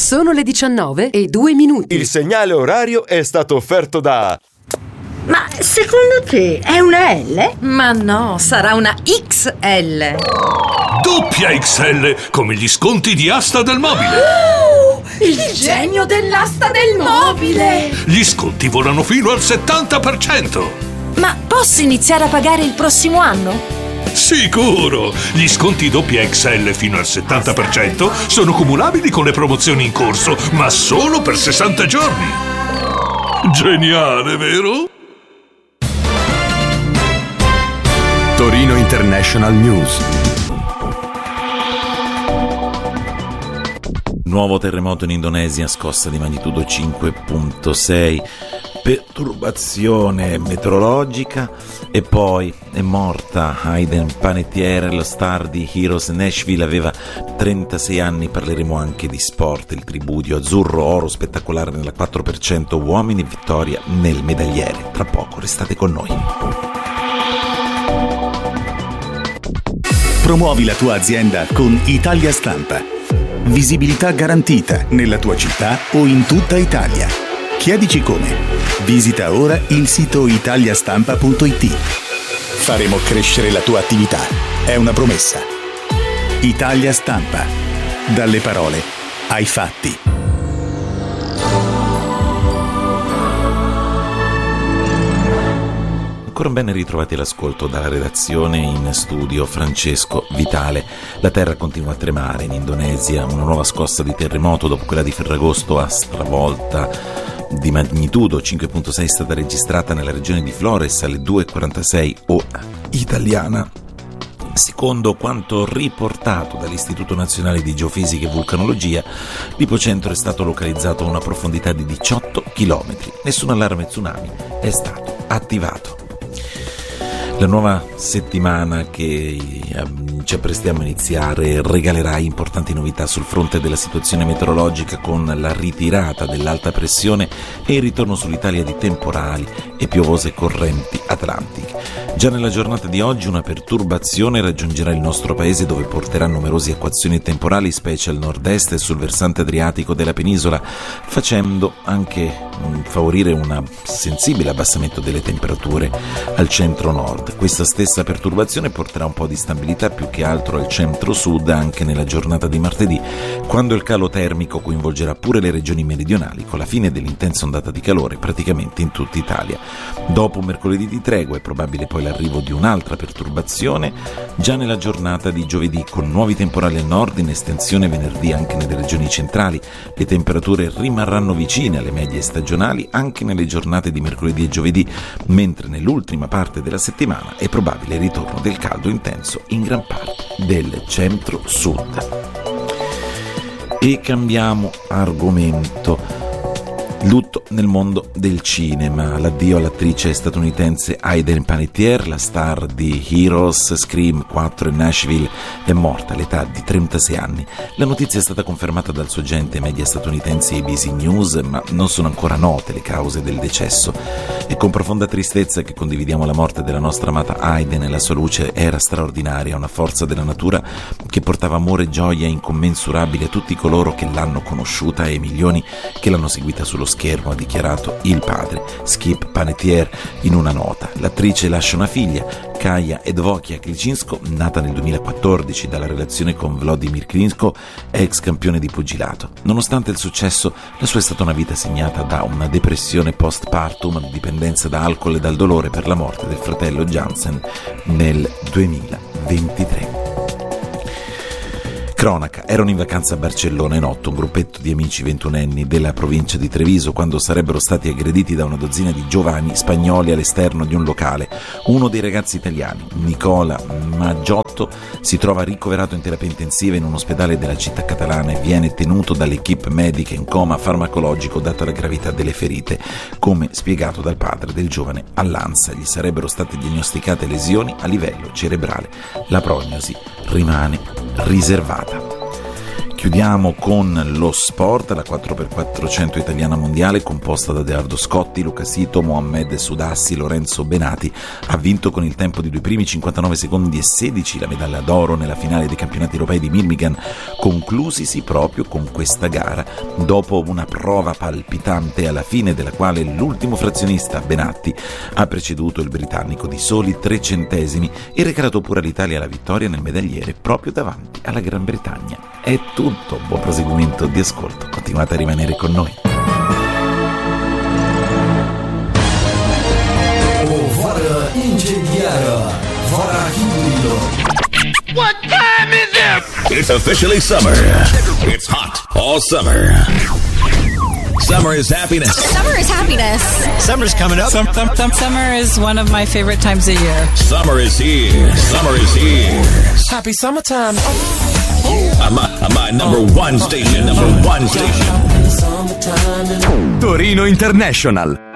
Sono le 19:02. Il segnale orario è stato offerto da... Ma secondo te è una L? Ma no, sarà una XL. Doppia XL, come gli sconti di Asta del Mobile. Il genio dell'asta del mobile! Gli sconti volano fino al 70%. Ma posso iniziare a pagare il prossimo anno? Sicuro! Gli sconti doppia XL fino al 70% sono cumulabili con le promozioni in corso, ma solo per 60 giorni. Geniale, vero? Torino International News. Nuovo terremoto in Indonesia, scossa di magnitudo 5.6, perturbazione meteorologica. E poi è morta Hayden Panettiere, lo star di Heroes Nashville, aveva 36 anni. Parleremo anche di sport, il tribudio azzurro, oro spettacolare nella 4% uomini, vittoria nel medagliere. Tra poco, restate con noi. Promuovi la tua azienda con Italia Stampa. Visibilità garantita nella tua città o in tutta Italia. Chiedici come. Visita ora il sito italiastampa.it. Faremo crescere la tua attività. È una promessa. Italia Stampa. Dalle parole ai fatti. Ancora ben ritrovati all'ascolto dalla redazione, in studio Francesco Vitale. La terra continua a tremare in Indonesia, una nuova scossa di terremoto dopo quella di Ferragosto ha stravolta di magnitudo 5.6 è stata registrata nella regione di Flores alle 2:46 ora italiana. Secondo quanto riportato dall'Istituto Nazionale di Geofisica e Vulcanologia, l'ipocentro è stato localizzato a una profondità di 18 km. Nessun allarme tsunami è stato attivato. La nuova settimana che ci apprestiamo a iniziare regalerà importanti novità sul fronte della situazione meteorologica, con la ritirata dell'alta pressione e il ritorno sull'Italia di temporali e piovose correnti atlantiche. Già nella giornata di oggi una perturbazione raggiungerà il nostro paese, dove porterà numerose acquazzoni e temporali, specie al nord-est e sul versante adriatico della penisola, facendo anche favorire un sensibile abbassamento delle temperature al centro-nord. Questa stessa perturbazione porterà un po' di stabilità più che altro al centro-sud anche nella giornata di martedì, quando il calo termico coinvolgerà pure le regioni meridionali, con la fine dell'intensa ondata di calore praticamente in tutta Italia. Dopo un mercoledì di tregua è probabile poi l'arrivo di un'altra perturbazione già nella giornata di giovedì, con nuovi temporali al nord in estensione venerdì anche nelle regioni centrali. Le temperature rimarranno vicine alle medie stagionali anche nelle giornate di mercoledì e giovedì, mentre nell'ultima parte della settimana è probabile il ritorno del caldo intenso in gran parte del centro-sud. E cambiamo argomento. Lutto nel mondo del cinema. L'addio all'attrice statunitense Hayden Panettiere, la star di Heroes, Scream 4 e Nashville, è morta all'età di 36 anni. La notizia è stata confermata dal suo agente media statunitense ABC News, ma non sono ancora note le cause del decesso. È con profonda tristezza che condividiamo la morte della nostra amata Hayden. La sua luce era straordinaria, una forza della natura che portava amore e gioia incommensurabili a tutti coloro che l'hanno conosciuta e ai milioni che l'hanno seguita sullo schermo, ha dichiarato il padre, Skip Panettiere, in una nota. L'attrice lascia una figlia, Kaja Edvokia Kličinsko, nata nel 2014 dalla relazione con Vladimir Klitschko, ex campione di pugilato. Nonostante il successo, la sua è stata una vita segnata da una depressione postpartum, dipendenza da alcol e dal dolore per la morte del fratello Jansen nel 2023. Cronaca: erano in vacanza a Barcellona in 8, un gruppetto di amici ventunenni della provincia di Treviso, quando sarebbero stati aggrediti da una dozzina di giovani spagnoli all'esterno di un locale. Uno dei ragazzi italiani, Nicola Maggiotto, si trova ricoverato in terapia intensiva in un ospedale della città catalana e viene tenuto dall'equipe medica in coma farmacologico data la gravità delle ferite. Come spiegato dal padre del giovane all'ANSA, gli sarebbero state diagnosticate lesioni a livello cerebrale. La prognosi rimane riservata. Chiudiamo con lo sport, la 4x400 italiana mondiale composta da Edoardo Scotti, Luca Sito, Mohamed Sudassi, Lorenzo Benati ha vinto con il tempo di 2 primi 59 secondi e 16 la medaglia d'oro nella finale dei campionati europei di Birmingham, conclusisi proprio con questa gara, dopo una prova palpitante alla fine della quale l'ultimo frazionista Benatti ha preceduto il britannico di soli 3 centesimi e regalato pure all'Italia la vittoria nel medagliere proprio davanti alla Gran Bretagna. È tutto, buon proseguimento di ascolto, continuate a rimanere con noi. Vara incendiara, vara hibrido. What time is it? It's officially summer. It's hot all summer. Summer is happiness. Summer is happiness. Summer's coming up. Summer is one of my favorite times of year. Summer is here. Summer is here. Happy summertime. On my number one station. Torino International.